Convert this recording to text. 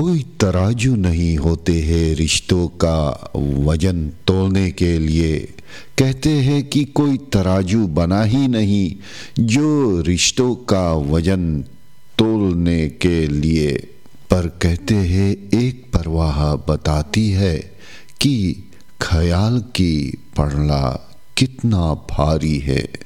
कोई तराजू नहीं होते हैं रिश्तों का वजन तोलने के लिए। कहते हैं कि कोई तराजू बना ही नहीं जो रिश्तों का वजन तोलने के लिए। पर कहते हैं एक परवाह बताती है कि ख्याल की पड़ला कितना भारी है।